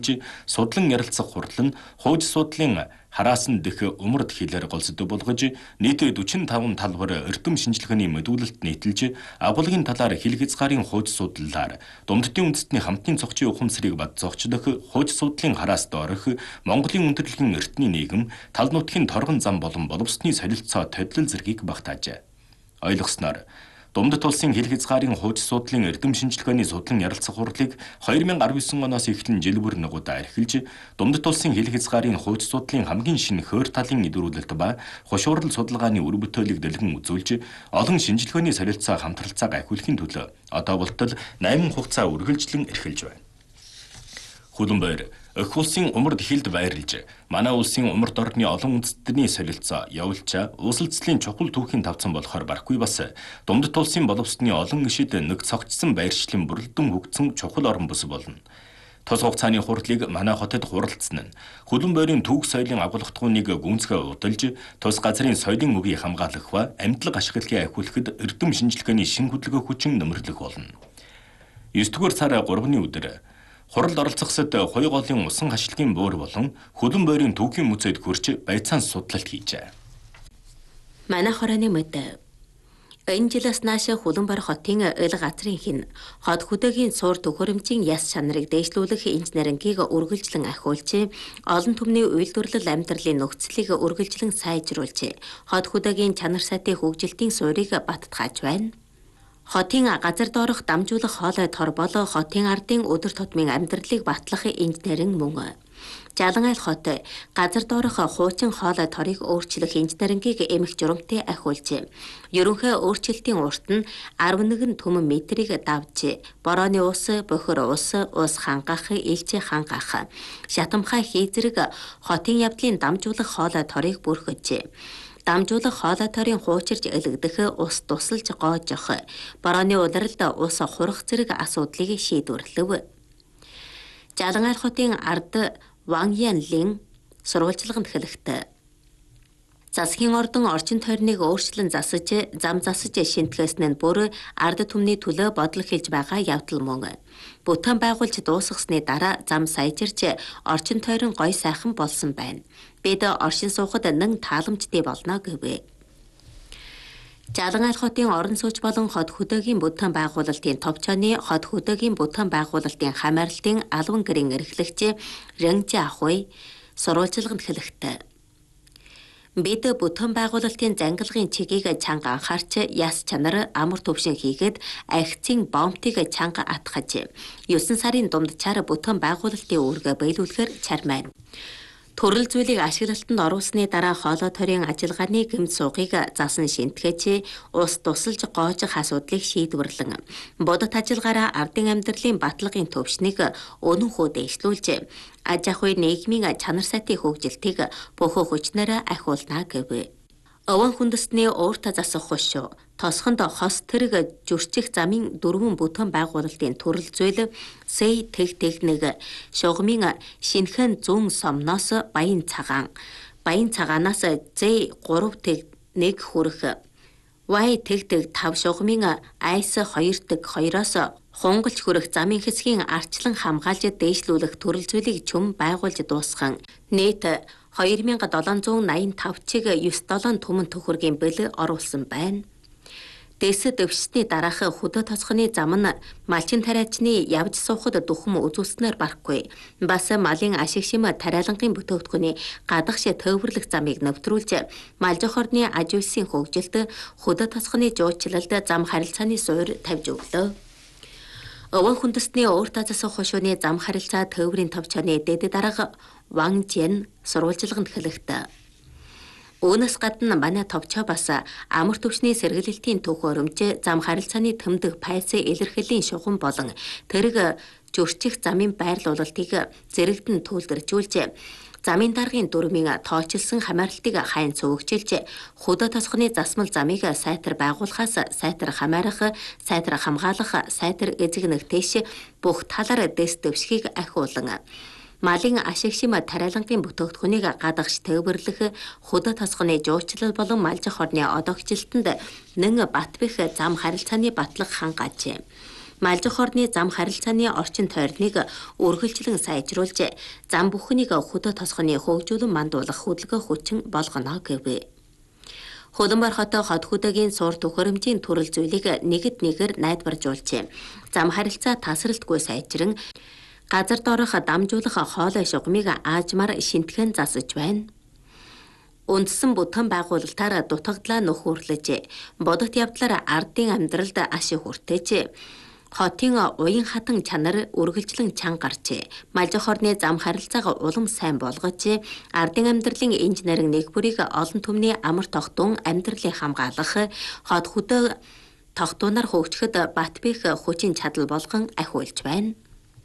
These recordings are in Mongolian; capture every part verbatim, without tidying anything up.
эхэлж судлан ярилцах хурал нь хууч судлалын хараасан дэх өмөрд хилээр голсод болгож нийт forty-five талбар эрдэм шинжилгээний мэдүүлэлт нийтэлж агуулгын талаар хил хязгаарын хууч судлалаар Думдтын үндэстний хамтын цогцын ухамсарыг бад зогчлох хууч судлалын хараас доорох Монголын өндөрлөгийн эртний нийгэм тал нутгийн торгон зам болон боловсны солилцоо тодлол зэргийг багтаажээ. Ойлгосноор Думдат улсын хил хязгаарын хууч судлалын эрдэм шинжилгээний судлан ярилцах хурлыг two thousand nineteen оноос эхлэн жил бүр нугуудаа эрхэлж Думдат улсын хил хязгаарын хууч судлалын хамгийн шинэ хойр талын нэвтрүүлэлт ба хошуурал судалгааны үр бүтээлийг дэлгэн үзүүлж олон шинжилгээний солилцоо хамтралцааг ахиулахын төлөө одоо болтол eight хугацаа үргэлжлэн эрхэлж байна. Хөлбөмбөр өх улсын умард хилд байрлаж манай улсын умард орны олон үндэстний солилцоо явуулчаа улсалцлын чухал түүхийн тавцан болохоор барахгүй бас Думдат улсын боловсны олон гишид нэг цогцсон байршлын бүрэлдэн хөгжсөн чухал орон бүс болно. Тус хугацааны хурлыг манай хотод хуралдсан нь Хөлбөмбөрийн түүх соёлын агуулгатгууныг гүнзгий удалж тус газрын соёлын өвийг хамгаалах ба амьдлаг ашиглахыг ахиулахад эрдэм шинжилгээний шин хөдөлгөөн хүчин нэмэрлэх болно. nine дугаар сарын three-ны өдөр Хуралд оролцохсод хоёр голын усан хашлтын буур болон Хөлбөмбөрийн түүхийн музейд хурж байцаан судлалт хийжээ. Манай хорооны мэд энэ жилээс нааш Хөлбөмбөр хотын ил газрын хин хот хөдөөгийн суур төхөөрөмжийн яс чанарыг дээшлүүлэх инженерингийг үргэлжлэн ахиулж, олон түмний үйлдвэрлэл амьдралын нөхцөлийг үргэлжлэн сайжруулж, хот хөдөөгийн чанар сайтын хөгжилтийн суурийг баттгааж байна. Хотын газар доорох дамжуулах хоолой тор бол хотын ардын өдөр тутмын амьдралыг батлах инженеринг мөн. Жалан айл хот газар доорох хуучин хоолой торыг өөрчлөх инженерингийг эмх журамтай ахиулж, ерөнхий өөрчлөлтийн урт нь eleven түмэн метрийг давж, борооны ус, бохир ус, ус хангах, илчээ хангах, шатамхай хий зэрэг хотын явдлын дамжуулах хоолой торыг бүрхэж, дамжуулах хоолой торын хуучирж элэгдэх, ус тусалж гоожох, борооны улиралд ус хурах зэрэг асуудлыг шийдвэрлэв. Жалан айл хотын ард Ван Янлин сурвалжлаганд хэлэхдээ засгийн ордон орчин тойрныг өөрчлөн засаж, зам засаж шинтгэсэн нь бүр ард түмний төлөө бодол хэлж байгаа явдал мөн. Бүтээн байгуулж дуусгасны дараа зам сайжирч орчин тойрон гой сайхан болсон байна. Бид оршин суухад нэн тааламжтай болно гэвэ. Жалан айл хотын орон сууч болон хот хөдөөгийн бүтээн байгуулалтын товчооны хот хөдөөгийн бүтээн байгуулалтын хамаарлалтын албан гэрийн эрхлэгч Рэнжи Ахуй сурвалжлаганд хэлэхдээ бид бүтээн байгуулалтын зангилгын чигийг чанга анхаарч яс чанар амар төвшин хийгээд ахицын бомтыг чанга атгаж nine сарын дундчаар бүтээн байгуулалтын үүргээ биелүүлэхээр чармайна. Төрөл зүйлийг ашиглалтанд оруулсны дараа хоолой торын ажиллагааны гэмт суугыг засан шинтгэж, ус тусалж гоожих асуудлыг шийдвэрлэн, бодит ажиллагаараа ардын амьдралын баталгын төвшнийг өнөнхөө дээшлүүлж, аж ахуй нийгмийн чанар сайтын хөгжилтийг бөхөө хүчнээр ахиулна гэв. Овон хүндэстний уурт засах хуш, тосхонд хос тэрэг жүрчих замын дөрвөн бүтээн байгуулалтын төрөл зүйл Сэй тэг техник, шугамын шинхэн зүүн сомноос баян цагаан, баян цагаанаас Зэй three тэг one хүрэх, Y тэг тэг five шугамын Айс two тэг two-оос хунгалж хүрэх замын хэсгийн арчлан хамгаалж дээшлүүлэх төрөл зүйлийг чөм байгуулж дуусган нийт twenty-seven ninety-five чиг nine seven түмэн төхөргийн бэл оруулсан байна. Дэс дэвшсний дараах хөдөө тосгоны зам нь малчин тариачны явж суухад дөхөм үзүүлснээр барахгүй. Бас малын ашиг шим тариалангийн бүтээгдэхүүний гадагш төвөрлөх замыг нэвтрүүлж, малжих орны аж үйлсийн хөгжилд хөдөө тосгоны жуулчлалд зам харилцааны суурь тавьж өглөө. Овон хүндэстний уурт засах хошууны зам харилцаа төвөрийн товчооны дэд дарга Ван Жен сурвалжлаганд хэлэхдээ Үүнээс гадна манай товчоо бас амар төвшний сэргэлэлтийн төхөөрөмж, зам харилцааны тэмдэг пайс илэрхийллийн шугам болон тэрэг зөрчих замын байрлуулалтыг зэрэгдэн төлөвлөжүүлж, замын даргын дүрмийн тоочилсон хамаарлалтыг хайн цөөгчилж, хөдөө тосгоны засмал замыг сайтар байгуулахаас сайтар хамаарах, сайтар хамгаалах, сайтар эзэгнэх тэш бүх талаар дэс дэвшгийг ахиулан, малын ашиг шим тариалангийн бүтээгдэхүүнийг гадагш төвөрлөх, хөдөө тосгоны жуулчлал болон малжих орны одогжилтонд нэн бат бэх зам харилцааны батлах хангааж, Малжих орны зам харилцааны орчин тойрныг үргэлжлэн сайжруулж, зам бүхнийг хөдөө тосгоны хөгжүүлэн мандуулах хөдөлгөөн хүчин болгоно гэв. Хөлбөмбөр хотоо хот хөдөөгийн суур төхөөрөмжийн төрөл зүйлийг нэгд нэгээр найдваржуулж, зам харилцаа тасралтгүй сайжран, газар доорох дамжуулах хоолой шугамыг аажмаар шинтгэн засаж байна. Үндсэн бүтээн байгуулалтаар дутагдлаа нөхөрлөж, бодит явдлаар ардын амьдралд ашиг хүртэж, хотын уян хатан чанар үргэлжлэн чанга гарч, Малжих орны зам харилцааг улам сайн болгож, ардын амьдралын инженерийн нэгбүрийг олон түмний амар тогтун амьдралыг хамгаалах, хот хөдөө тогтуунаар хөгжөхөд бат бэх хүчин чадал болгон ахиулж байна.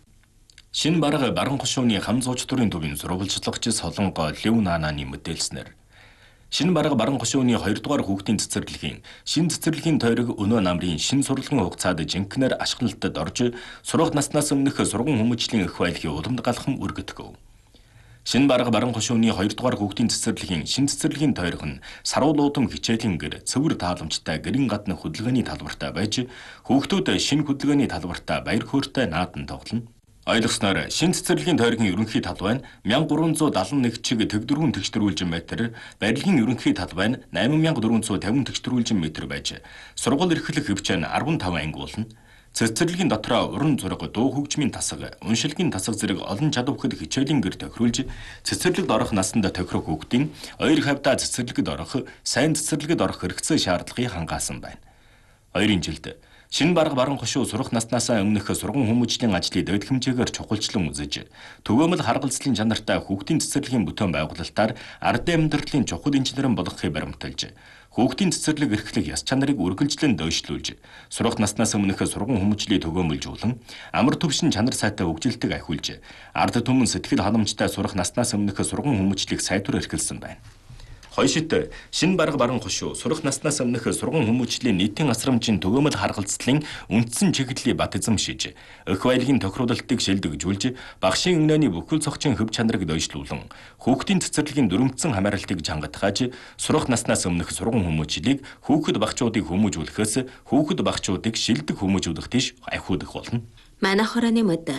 Шинэ бараг баран хошууны хам зууч төрийн төвийн сурвалжлагч Солонго Левнананы мэдээлснээр шинэ бараг баран хошууны хоёрдугаар хүүхдийн цэцэрлэгийн шинэ цэцэрлэгийн тойрог өнөө намрын шинэ сурлагын хугацаад жинхнээр ашиглалтад орж сурах наснаас өмнөх сургууль хүмүүжлийн эх баялагын уламд галхам үргэтгв. Шинэ бараг баран хошууны хоёрдугаар хүүхдийн цэцэрлэгийн шинэ цэцэрлэгийн тойрог нь саруулуудам хичээлийн гэр цэвэр тааламжтай гэрийн гадна хөдөлгөөний талбартай байж хүүхдүүд шинэ хөдөлгөөний талбартаа баяр хөөртэй наадан тоглоно. Ойлгосноор шинэ цэцэрлэгийн тойргийн ерөнхий талбай нь мянга гурван зуун даалан нэг чиг тэгдэрүүн тэгштрүүлжин метр, барилгын ерөнхий талбай нь найман мянга дөрвөн зуун тавин тэгштрүүлжин метр байж, сургууль эрхлэх хөвчөн арван таван анги болно. Цэцэрлэгийн дотроо уран зураг, дуу хөгжмийн тасаг, уншилгийн тасаг зэрэг олон чадвархад хичээлийн гэр тохируулж, цэцэрлэгд орох насанд тохирох хүүхдийн хоёр хавьдаа цэцэрлэгд орох, сайн цэцэрлэгд орох хэрэгцээ шаардлагыг хангаасан байна. Хоёрын жилд шинэ бараг баран хошуу сурах наснаас өмнөх сургууль хүмүүжлийн ажлыг дэд хэмжээгээр чухалчлан үзэж, төгөөмөл харгалзлын чанартай хүүхдийн цэцэрлэгийн бүтээн байгуулалтаар ардын амьдралын чухал инженерэн болгохыг баримталж, хүүхдийн цэцэрлэг эрхлэх яс чанарыг үргэлжлэн дөйшлүүлж, сурах наснаас өмнөх сургууль хүмүүжлийг төгөөмөлжүүлэн, амар төвшин чанар сайтай хөгжилтөг ахиулж, ард түмэн сэтгэл халамжтай сурах наснаас өмнөх сургууль хүмүүжлийг сайтар эрхэлсэн байна. Хойшид шинэ бараг баран хошуу сурах наснаас өмнөх сургууль хүмүүжлийн нийтийн асрамжийн төгөөмөл харгалзлын үндсэн чиглэлийг бат эзэмшиж, эх баялагын тохируулалтыг шилдэгжүүлж, багшийн өмнөний бүхэл цогцын хөв чанарыг дөйшлүүлэн, хүүхдийн цэцэрлэгийн дүрмцэн хамааралтыг чангатгааж, сурах наснаас өмнөх сургууль хүмүүжлийг хүүхэд багчуудыг хүмүүжүүлэхээс хүүхэд багчуудыг шилдэг хүмүүжүүлэх тийш ахиулах болно. Манайх хорооны мод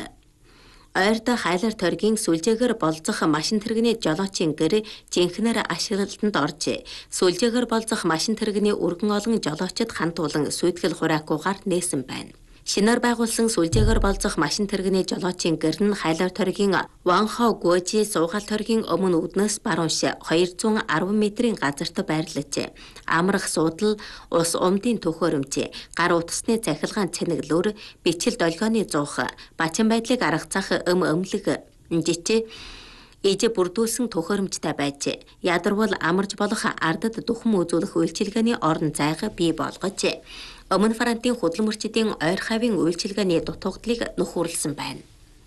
ойрд хайлар тойргийн сүлжээгээр болзох машин тэрэгний жолоочийн гэр жинхнээр ашиглалтанд орж, сүлжээгээр болзох машин тэрэгний өргөн олон жолоочид хандуулан сүйтгэл хураакуугаар нээсэн байна. Шинээр байгуулсан сүлжээгээр болзох машин тэрэгний жолоочийн гэр нь хайлар тойргийн Ванхоо Гуожи суугаал тойргийн өмнө үүднээс баруунш хоёр зуун арван метрийн газарт байрлаж, амрах суудал, ус умдын төхөөрөмж, гар утасны цахилгаан цэнэглүүр, бичил долгионы зуух, бачин байдлыг аргацах өм өмлөг, жичи ээж бүрдүүлсэн төхөөрөмжтэй байж, ядарвал амарж болох ардад дүхэн үзүүлэх үйлчилгээний орон зайг бий болгож, Өмнө Франтын хөдөлмөрчдийн ойр хавийн үйлчилгээний дутагдлыг нөхөрлсөн байна.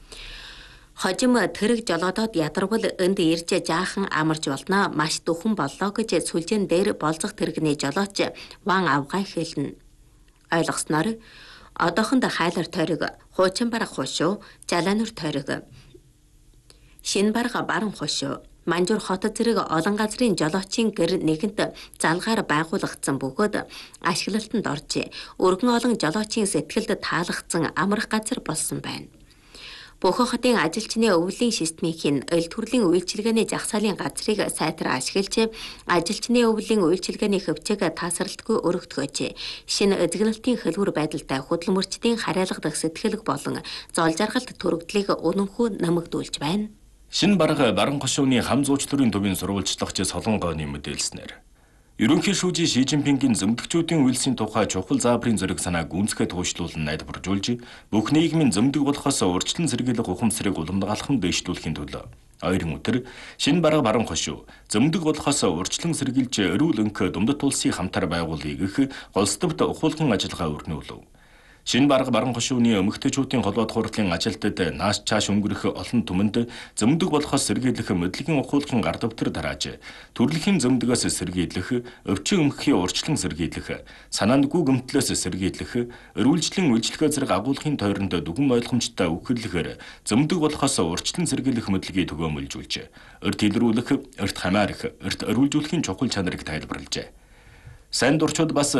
Хожим тэрэг жолоодод ядарвал энд ирж жаахан амарч болно, маш дүхэн боллоо гэж сүлжээн дээр болзох тэрэгний жолооч Ван авгай хэлнэ. Ойлгосноор одоохонд хайлар тойрог, хуучин бараг хошуу, жалаанур тойрог, шинэ бараг баран хошуу, Манжуур хот зэрэг олон газрын жолоочийн гэр нэгэнт залгаар байгуулагдсан бөгөөд ашиглалтанд орж, өргөн олон жолоочийн сэтгэлд таалагдсан амрах газар болсон байна. Бөөхөн хотын ажилчны өвлийн системийн эл төрлийн үйлчилгээний жагсаалын газрыг сайтар ашиглаж, ажилчны өвлийн үйлчилгээний хөвчөг таасралтгүй өргөдгөөж, шинэ эзэглэлтийн хэлбэр байдалтай хөдөлмөрчдийн хараалгадах сэтгэлэг болон зол жаргалт төрөгдлийг өнөнхөө нэмэгдүүлж байна. Шинэ бараг баран хошууны хам зууч төрийн төвийн сурвалжлагч Солонгоны мэдээлснээр ерөнхий шүүжийн Ши Жинпингийн зэмдэгчүүдийн үйлсийн тухай чухал зааврын зэрэг санааг гүнзгий тугшлуулан найдваржуулж, бүх нийгмийн зэмдэг болохоос урьдчилан сэргийлэх ухамсарыг уламжлалхан дэвшлүүлэхийн төлөө ойрын өдөр шинэ бараг баран хошуу зэмдэг болохоос урьдчилан сэргийлж эрүүл өнкө думдат улсыг хамтар байгуулъя гэх голсдовт ухуулгын ажиллагаа өрнүүлв. Шинэ бараг баран хошууны эмэгтэйчүүдийн холбоод хурлын ажилтнад нааш чааш өнгөрөх олон түмэнд зэмдэг болохоос сэргийлэх мэдлэгийн ухуулгын гар дэвтэр тарааж, төрөлхийн зэмдгээс сэргийлэх, өвчин өмгхийн урьдчилан сэргийлэх, санаандгүй гэмтлээс сэргийлэх, эрүүлжлийн үйлчлэгээ зэрэг агуулгын тойронд дүгэн ойлгомжтой үхэллэхээр зэмдэг болохоос урьдчилан сэргийлэх мэдлэгийг төгөөмөлжүүлж, эрт илрүүлэх, эрт хамаарах, эрт эрүүлжүүлэхийн чухал чанарыг тайлбарлажээ. Сайн дурчууд бас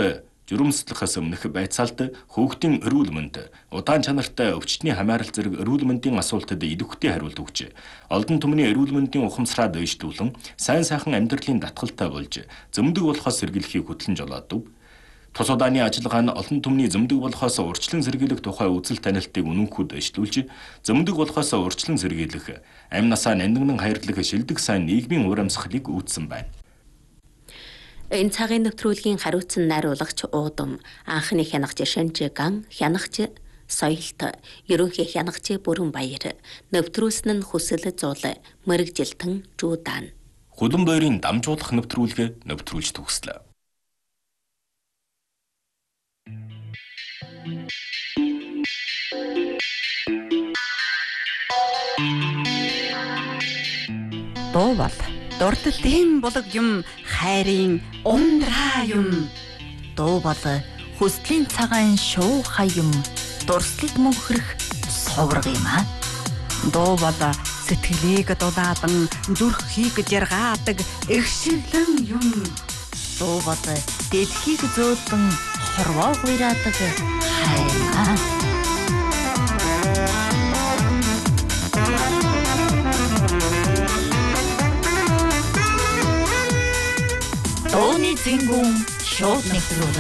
жирэмслэхээс өмнөх байцаалд хүүхдийн эрүүл мэнд, удаан чанартай өвчтний хамаарал зэрэг эрүүл мэндийн асуултад идэвхтэй хариулт өгч, олдон түмний эрүүл мэндийн ухамсараа дэвшүүлэн сайн сайхан амьдралын татгалтай болж зөмдөг болохоос сэргийлэхийг хөтлөн жолоодог. Тус удааны ажиллагаа нь олон түмний зөмдөг болохоос урьдчилан сэргийлэх тухай үзэл танилтыг үнэнхүүд дэвшлүүлж, зөмдөг болохоос урьдчилан сэргийлэх, амь насаа нандинан хайрлах шилдэг сайн нийгмийн урамсгалыг үүссэн байна. Энэ цагийн нэвтрүүлгийн хариуцсан найруулагч Уудам, анхны хянагч Шанжиган, хянагч Соёлт, ерөнхий хянагч Бүрэнбаяр, нэвтрүүлсэн нь Хүсэл Зул, Мэргэжилтэн Жуудан. Хулан бойрын дамжуулах нэвтрүүлгээ нэвтрүүлж төгслөө. Дуу бол дурддын булаг юм, хайрын ундраа юм. Дуу бол хүслийн цагаан шуухай юм, дурслыг мөнхрөх совраг юм аа. Дуу бол сэтгэлийг дулаадан зүрхийг жаргаадаг эгшиглэн юм. Дуу бол дэлхийг зөөлөн хорвоо гуйраадаг хайр аа. Дууны зэнгүүн шууд нэвтрүүлэг.